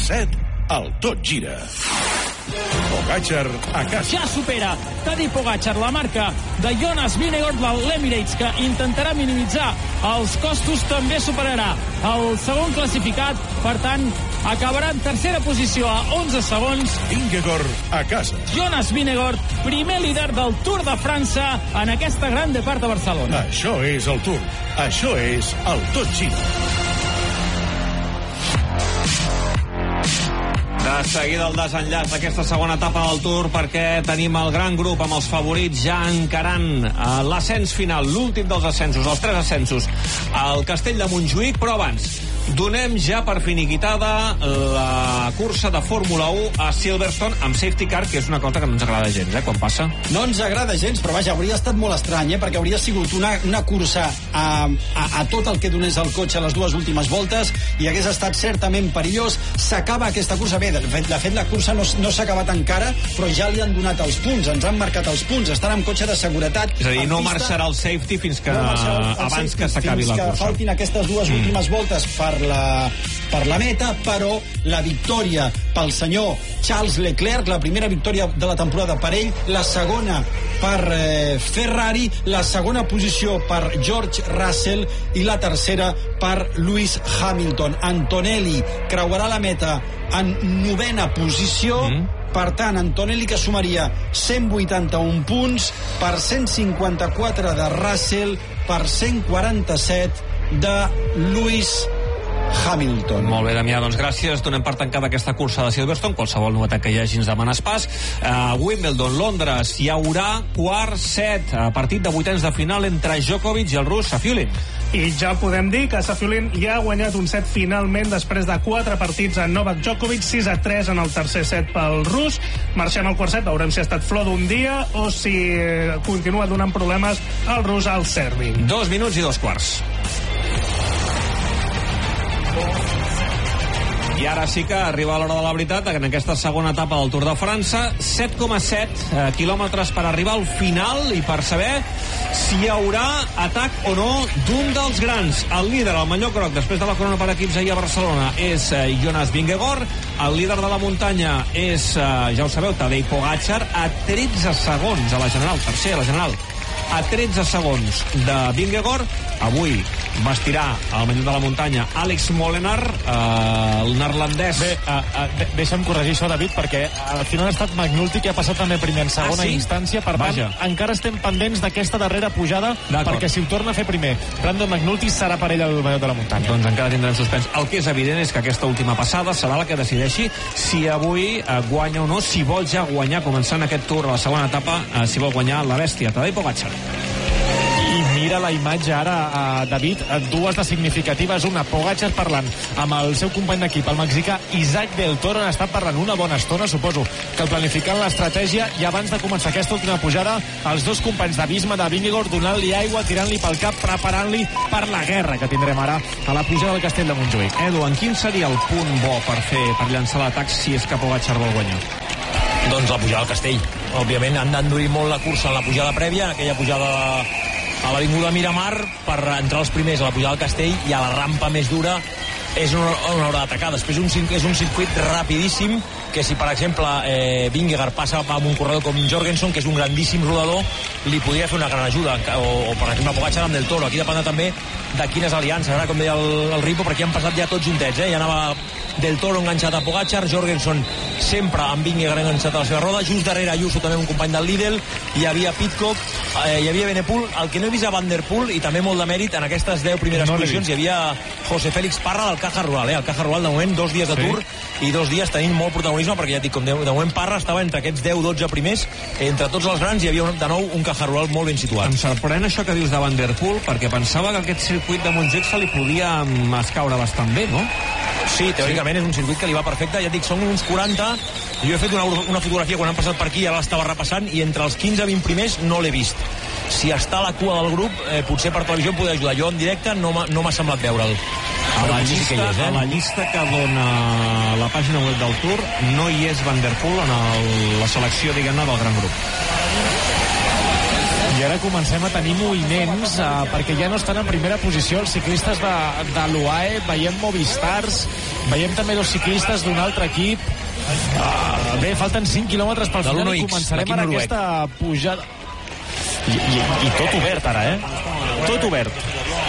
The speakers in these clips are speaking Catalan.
7, el Tot Gira. Pogačar a casa. Ja supera Tadej Pogačar la marca de Jonas Vingegaard de l'Emirates, que intentarà minimitzar els costos. També superarà el segon classificat, per tant acabarà en tercera posició a 11 segons. Vingegaard a casa. Jonas Vingegaard, primer líder del Tour de França en aquesta gran depart de Barcelona. Això és el Tour. Això és el Tot Gira. De seguida el desenllaç d'aquesta segona etapa del Tour, perquè tenim el gran grup amb els favorits ja encarant l'ascens final, l'últim dels ascensos, els 3 ascensos, al Castell de Montjuïc. Però abans donem ja per finiquitada la cursa de Fórmula 1 a Silverstone amb safety car, que és una cosa que no ens agrada gens, quan passa. No ens agrada gens, però vaja, hauria estat molt estrany, perquè hauria sigut una cursa a tot el que donés el cotxe a les dues últimes voltes, i hagués estat certament perillós. S'acaba aquesta cursa. Bé, de fet la cursa no s'ha acabat encara, però ja li han donat els punts, ens han marcat els punts, estan amb cotxe de seguretat. És a dir, no marxarà el safety fins que abans que s'acabi la cursa. Fins que faltin aquestes dues últimes voltes per la meta, però la victòria pel senyor Charles Leclerc, la primera victòria de la temporada per ell, la segona per Ferrari, la segona posició per George Russell i la tercera per Lewis Hamilton. Antonelli creuarà la meta en 9a posició. Per tant, Antonelli, que sumaria 181 punts per 154 de Russell, per 147 de Lewis Hamilton. Molt bé, Damià, doncs gràcies. Donem per tancada aquesta cursa de Silverstone. Qualsevol novetat que hi hagi ens demanes pas. Wimbledon, Londres, hi haurà quart set, partit de vuitens de final entre Djokovic i el rus Safiullin. I ja podem dir que Safiullin ja ha guanyat un set finalment després de 4 partits a Novak Djokovic, 6-3 en el tercer set pel rus. Marxem al quart set, veurem si ha estat flor d'un dia o si continua donant problemes al rus al servi. 2 minuts i 2 quarts. I ara sí que arriba l'hora de la veritat, en aquesta segona etapa del Tour de França. 7,7 quilòmetres per arribar al final i per saber si hi haurà atac o no d'un dels grans. El líder, el mallot groc, després de la corona per equips ahir a Barcelona, és Jonas Vingegaard. El líder de la muntanya és, ja ho sabeu, Tadej Pogačar, a 13 segons a la general, tercer a la general, a 13 segons de Vingegaard. Avui vestirà el mallot de la muntanya Alex Molenaar, el neerlandès. Deixa'm corregir això, David, perquè al final ha estat McNulty qui ha passat també primer en segona instància. Per tant, encara estem pendents d'aquesta darrera pujada, perquè si ho torna a fer primer Brandon McNulty, serà per ell el mallot de la muntanya. Doncs encara tindrem suspens. El que és evident és que aquesta última passada serà la que decideixi si avui guanya o no, si vol ja guanyar, començant aquest Tour a la segona etapa, si vol guanyar la bèstia, Tadej Pogačar. I mira la imatge ara, David, dues de significatives. Una, Pogačar parlant amb el seu company d'equip, el mexicà Isaac Del Toro. Han estat parlant una bona estona, suposo que el planificant l'estratègia, i abans de començar aquesta última pujada, els dos companys d'abisme de Vingegaard donant-li aigua, tirant-li pel cap, preparant-li per la guerra que tindrem ara a la pujada del Castell de Montjuïc. Edu, en quin seria el punt bo per llançar l'atac si és que Pogačar vol guanyar? Doncs la pujada al Castell. Òbviament han d'endurir molt la cursa en la pujada prèvia, aquella pujada a l'Avinguda Miramar, per entrar els primers a la pujada al Castell, i a la rampa més dura és on haurà d'atacar. Després és un circuit rapidíssim, que si per exemple Vingegaard passa amb un corredor com Jorgensen, que és un grandíssim rodador, li podria fer una gran ajuda, o per exemple Pogačar amb Del Toro. Aquí depèn també de quines aliances. Ara, com deia el Ripo, perquè han passat ja tots juntets, ja anava Del Toro enganxat a Pogačar, Jorgensen sempre amb Vingegaard enganxat a la seva roda, just darrere Ayuso també un company del Lidl, hi havia Pidcock, hi havia Benepool. El que no he vist a Van Der Poel, i també molt de mèrit en aquestes 10 primeres posicions, hi havia José Félix Parra del Caja Rural. El Caja Rural de moment 2 dies de Tour i 2 dies tenint molt protagonisme, perquè ja et dic, com de moment Parra estava entre aquests 10-12 primers, entre tots els grans hi havia de nou un Caja Rural molt ben situat. Em sorprèn això que dius de Van Der Poel, perquè pensava que aquest circuit de Montjuïc se li podia escaure bastant bé, no? Sí, teòricament és un circuit que li va perfecte. Ja et dic, són uns 40. Jo he fet una fotografia quan han passat per aquí, ara l'estava repassant, i entre els 15-20 primers no l'he vist. Si està a la cua del grup, potser per televisió em podria ajudar. Jo en directe no m'ha semblat veure'l. A la llista que dona la pàgina web del Tour no hi és Van Der Poel en la selecció, diguem-ne, del gran grup. I ara comencem a tenir moviments perquè ja no estan en primera posició els ciclistes de l'UAE. Veiem Movistars, veiem també dos ciclistes d'un altre equip. Bé, falten 5 quilòmetres pel final i començarem ara aquesta pujada. I tot obert ara, tot obert.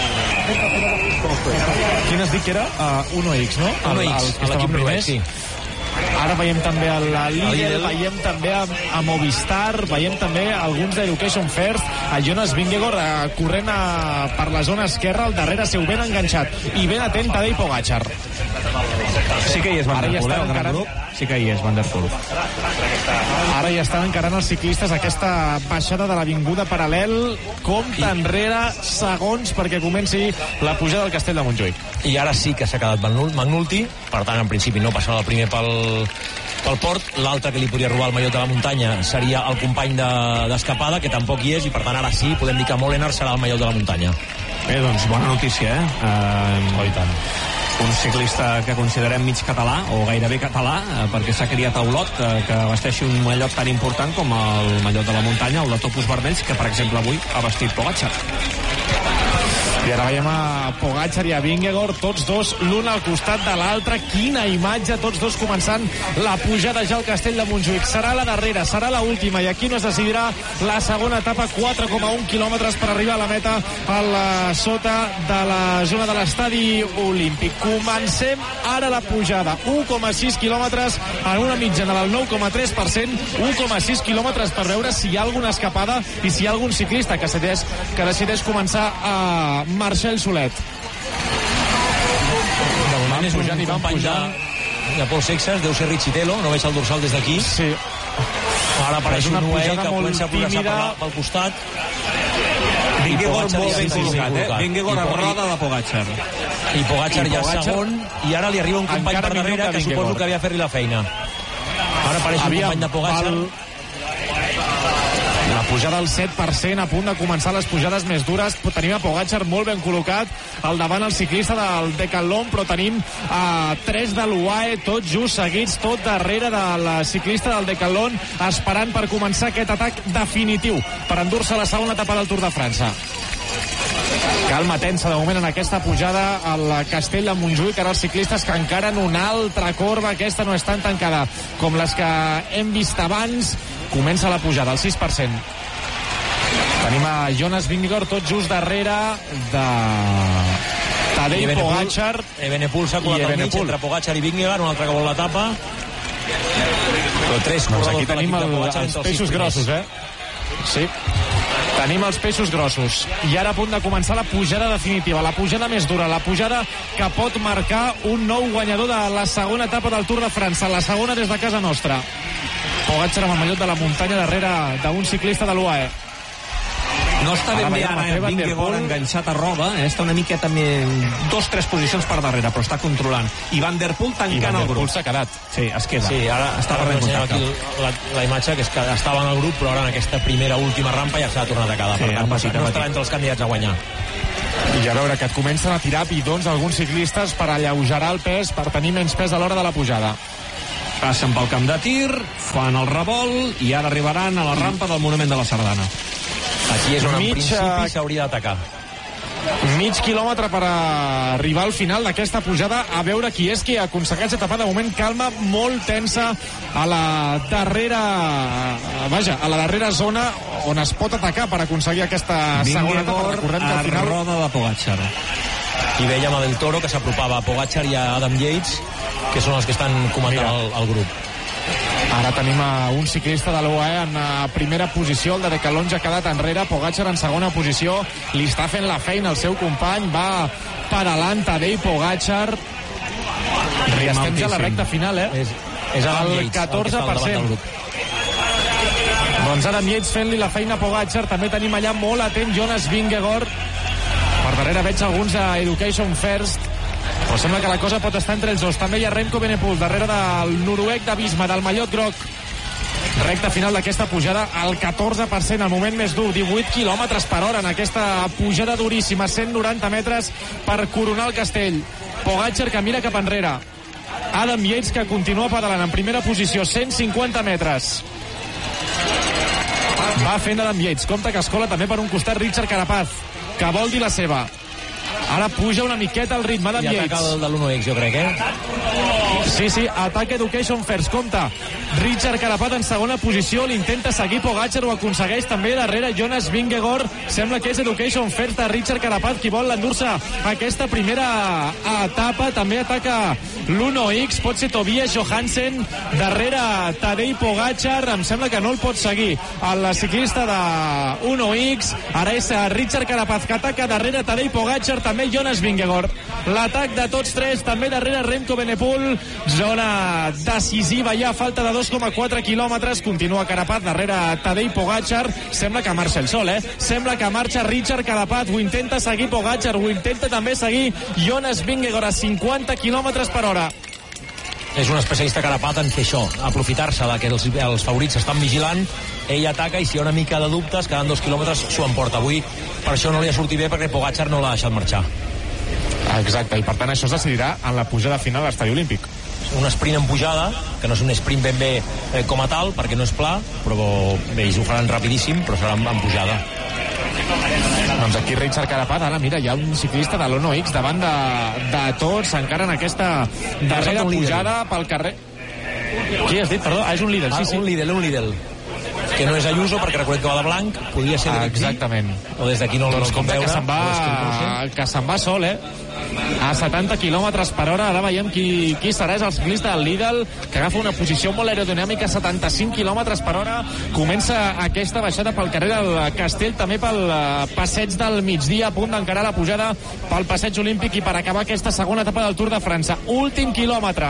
Quin has dit que era? 1X, no? 1X, l'equip noruec, sí. Ara veiem també a Lidl, veiem també a Movistar, veiem també alguns d'Education First, a Jonas Vingegaard corrent per la zona esquerra, al darrere seu ben enganxat i ben atent Tadej Pogačar. Sí que hi és Van der Poel, el gran grup. Sí que hi és Van der Poel. Ara ja estan encarant els ciclistes aquesta baixada de l'avinguda Paral·lel. Compte enrere segons perquè comenci la pujada del Castell de Montjuïc. I ara sí que s'ha quedat McNulty, per tant, en principi no passarà el primer pel port. L'altre que li podria robar el mallot de la muntanya seria el company d'escapada, que tampoc hi és, i per tant ara sí podem dir que Molenaar serà el mallot de la muntanya. Bé, doncs bona notícia, I tant. Un ciclista que considerem mig català, o gairebé català, perquè s'ha criat a Olot, que vesteixi un mallot tan important com el mallot de la muntanya, el de Topus Vermells, que per exemple avui ha vestit Pogačar. I ara veiem a Pogačar i a Vingegaard, tots dos, l'un al costat de l'altre. Quina imatge, tots dos començant la pujada ja al Castell de Montjuïc. Serà la darrera, serà la última, i aquí no es decidirà la segona etapa, 4,1 quilòmetres per arribar a la meta sota de la zona de l'estadi olímpic. Comencem ara la pujada, 1,6 quilòmetres en una mitjana del 9,3%, 1,6 quilòmetres per veure si hi ha alguna escapada i si hi ha algun ciclista que decideix començar a marxar el solet. De moment és un company de Paul Sexas, deu ser Richitelo, no veig el dorsal des d'aquí. Sí. Ara apareix una UAE que comença a progressar pel costat. Vingegaard molt ben col·locat, Vingegaard a roda de Pogačar. I Pogačar ja segon, i ara li arriba un company per darrere que suposo que havia de fer-li la feina. Ara apareix un company de Pogačar. La pujada al 7%, a punt de començar les pujades més dures. Tenim a Pogačar molt ben col·locat al davant el ciclista del Decathlon, però tenim a 3 de l'UAE, tots just seguits, tot darrere del ciclista del Decathlon, esperant per començar aquest atac definitiu per endur-se la segona etapa del Tour de França. Calma tensa de moment en aquesta pujada al Castell de Montjuïc. Ara els ciclistes que encaren una altra corba, aquesta no és tan tancada com les que hem vist abans. Comença la pujada al 6%. Tenim a Jonas Vingegaard tot just darrere de Tadej Pogačar. Evenepoel s'ha colat al mig entre Pogačar i Vingegaard, un altre que vol l'etapa. Però tres corredors aquí tenim els peixos grossos, Sí. Tenim els peixos grossos. I ara a punt de començar la pujada definitiva, la pujada més dura, la pujada que pot marcar un nou guanyador de la segona etapa del Tour de França, la segona des de casa nostra. Pogačar amb el mallot de la muntanya darrere d'un ciclista de l'UAE. No està ben bé ara Vingegaard enganxat a roda, està una miqueta més 2-3 posicions per darrere, però està controlant. I Van der Poel tancant el grup. S'ha quedat. Sí, es queda. Sí, ara estava aquí la imatge, que és que estava en el grup, però ara en aquesta última rampa ja s'ha tornat a quedar. Per tant, no estarà entre els candidats a guanyar. I a veure, que et comencen a tirar bidons alguns ciclistes per alleugerar el pes, per tenir menys pes a l'hora de la pujada. Passen pel camp de tir, fan el revolt i ara arribaran a la rampa del Monument de la Sardana. Aquí és on en principi s'hauria d'atacar. Mig quilòmetre per arribar al final d'aquesta pujada, a veure qui és qui aconsegueix etapar. De moment calma molt tensa a la darrera zona on es pot atacar per aconseguir aquesta segona etapa. Recordem que al final roda de Pogačar. I veiem a Del Toro que s'apropava a Pogačar i a Adam Yates, que són els que estan comandant el grup. Ara tenim un ciclista de l'UAE en primera posició, el de Decathlon ja ha quedat enrere, Pogačar en segona posició, li està fent la feina el seu company, va pedalant Tadej Pogačar. I estem ja a la recta final, És el 14%. Doncs ara Yates fent-li la feina a Pogačar. També tenim allà molt atent Jonas Vingegaard. Per darrere veig alguns a Education First, però sembla que la cosa pot estar entre els dos. També hi ha Remco Evenepoel darrere del noruec de Visma, del mallot groc. Recta final d'aquesta pujada al 14%, el moment més dur, 18 km per hora en aquesta pujada duríssima, 190 metres per coronar el castell. Pogačar que mira cap enrere, Adam Yates que continua pedalant en primera posició, 150 metres. Va fent Adam Yates. Compte que es cola també per un costat Richard Carapaz, que vol dir la seva. Ara puja una miqueta el ritme Adam Yates. I ataca el de l'1X, jo crec, Sí, ataca Education First. Compte, Richard Carapaz en segona posició, l'intenta seguir Pogačar, ho aconsegueix també darrere Jonas Vingegaard. Sembla que és Education First de Richard Carapaz qui vol endur-se aquesta primera etapa. També ataca l'1X, pot ser Tobias Johansen darrere Tadej Pogačar. Em sembla que no el pot seguir el ciclista de 1X. Ara és Richard Carapaz que ataca darrere Tadej Pogačar, també Jonas Vingegaard. L'atac de tots tres, també darrere Remco Evenepoel. Zona decisiva ja, falta de 2,4 quilòmetres. Continua Carapaz darrere Tadej Pogačar. Sembla que marxa el sol, Sembla que marxa Richard Carapaz. Ho intenta seguir Pogačar, ho intenta també seguir Jonas Vingegaard a 50 quilòmetres per hora. És un especialista Carapaz en fer això, aprofitar-se de que els favorits estan vigilant, ell ataca i si hi ha una mica de dubtes, quedant 2 quilòmetres, s'ho emporta. Avui per això no li ha sortit bé perquè Pogačar no l'ha deixat marxar. Exacte, i per tant això es decidirà en la pujada final a l'Estadi Olímpic. Un sprint en pujada, que no és un sprint ben bé com a tal, perquè no és pla, però bé, ells ho faran rapidíssim, però serà en pujada. Doncs aquí Richard Carapaz, ara mira, hi ha un ciclista de l'1X davant de tots, encara en aquesta darrera pujada pel carrer. Qui has dit, perdó? És un líder, sí. Un líder. Que no és Ayuso, perquè recordem que va de blanc, podria ser exactament. O des d'aquí no doncs el pot veure. Que se'n va sol, a 70 km per hora. Ara veiem qui serà. És el ciclista del Lidl, que agafa una posició molt aerodinàmica a 75 km per hora. Comença aquesta baixada pel carrer del Castell, també pel passeig del migdia, a punt d'encarar la pujada pel passeig olímpic i per acabar aquesta segona etapa del Tour de França. Últim quilòmetre.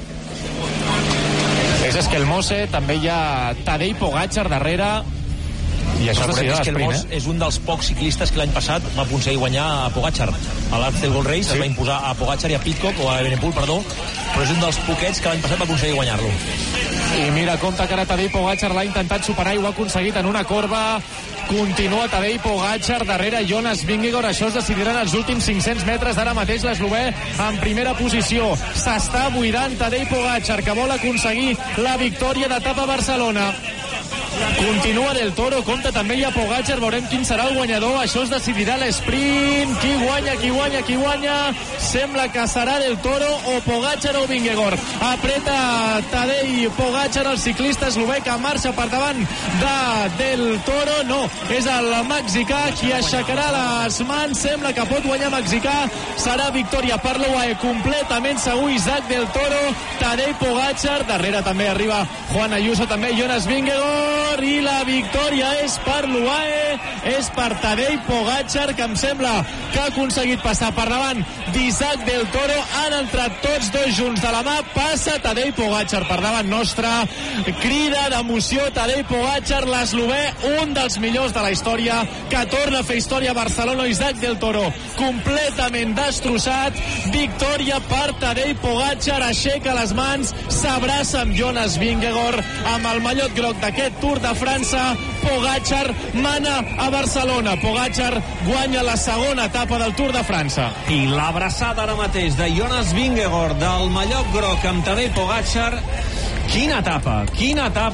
És Esquelmose, també hi ha Tadej Pogačar darrere. I això és l'esprint, és un dels pocs ciclistes que l'any passat va aconseguir guanyar a Pogačar. A l'Amstel Gold Race es va imposar a Pogačar i a Pidcock, o a Evenepoel, perdó, però és un dels poquets que l'any passat va aconseguir guanyar-lo. I mira, compte que ara Tadej Pogačar l'ha intentat superar i ho ha aconseguit en una corba. Continua Tadej Pogačar darrere Jonas Vingegaard. Això es decidirà en els últims 500 metres. D'ara mateix l'eslovè en primera posició. S'està buidant Tadej Pogačar, que vol aconseguir la victòria d'etapa a Barcelona. Continua Del Toro, compta també hi ha Pogačar, veurem quin serà el guanyador. Això es decidirà l'esprint. Qui guanya? Sembla que serà Del Toro o Pogačar o Vingegaard. Apreta Tadej Pogačar, el ciclista eslovè, que marxa per davant Del Toro. No, és el mexicà qui aixecarà les mans. Sembla que pot guanyar mexicà. Serà victòria per l'UAE, completament segur. Isaac Del Toro, Tadej Pogačar, darrere també arriba Juan Ayuso, també Jonas Vingegaard, i la victòria és per l'UAE, és per Tadej Pogačar, que em sembla que ha aconseguit passar per davant d'Isaac Del Toro. Han entrat tots dos junts de la mà, passa Tadej Pogačar per davant nostre. Crida d'emoció Tadej Pogačar, l'eslovè, un dels millors de la història, que torna a fer història a Barcelona. Isaac Del Toro completament destrossat. Victòria per Tadej Pogačar, aixeca les mans, s'abraça amb Jonas Vingegaard amb el mallot groc d'aquest Tour de França. Pogačar mana a Barcelona. Pogačar guanya la segona etapa del Tour de França. I l'abraçada ara mateix de Jonas Vingegaard del mallot groc amb Tadej Pogačar. Quina etapa